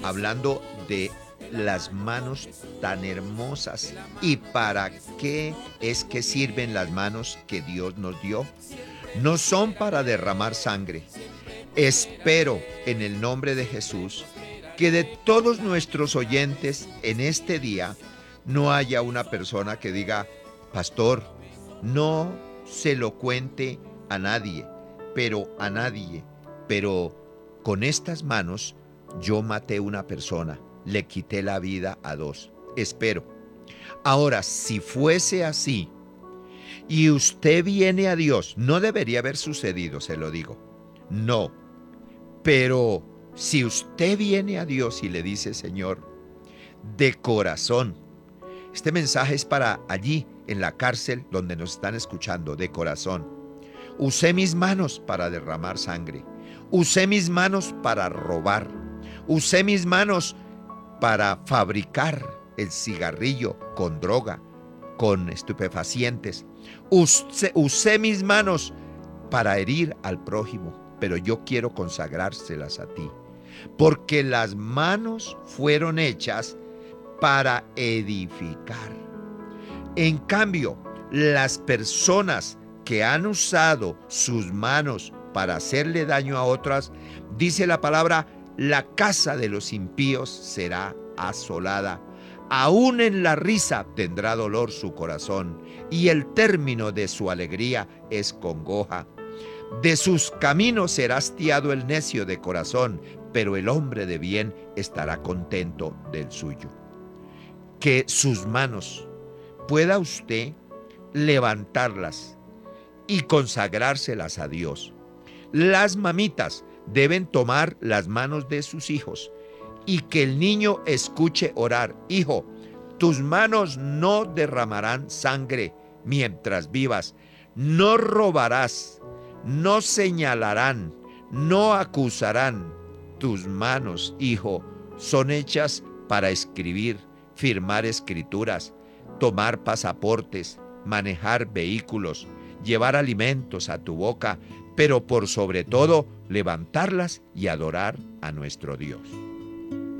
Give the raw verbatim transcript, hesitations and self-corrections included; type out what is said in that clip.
hablando de las manos tan hermosas. ¿Y para qué es que sirven las manos que Dios nos dio? No son para derramar sangre. Espero en el nombre de Jesús que de todos nuestros oyentes en este día no haya una persona que diga: pastor, no se lo cuente a nadie, pero a nadie, pero con estas manos yo maté una persona, le quité la vida a dos. Espero. Ahora, si fuese así y usted viene a Dios, no debería haber sucedido, se lo digo. No. Pero si usted viene a Dios y le dice: Señor, de corazón, este mensaje es para allí, en la cárcel donde nos están escuchando, de corazón. Usé mis manos para derramar sangre. Usé mis manos para robar. Usé mis manos para fabricar el cigarrillo con droga, con estupefacientes. Usé, usé mis manos para herir al prójimo, pero yo quiero consagrárselas a ti, porque las manos fueron hechas para edificar. En cambio, las personas que han usado sus manos para hacerle daño a otras, dice la palabra, la casa de los impíos será asolada. Aún en la risa tendrá dolor su corazón, y el término de su alegría es congoja. De sus caminos será hastiado el necio de corazón, pero el hombre de bien estará contento del suyo. Que sus manos pueda usted levantarlas y consagrárselas a Dios. Las mamitas deben tomar las manos de sus hijos y que el niño escuche orar: hijo, tus manos no derramarán sangre mientras vivas, no robarás, no señalarán, no acusarán. Tus manos, hijo, son hechas para escribir, firmar escrituras, tomar pasaportes, manejar vehículos, llevar alimentos a tu boca, pero por sobre todo levantarlas y adorar a nuestro Dios.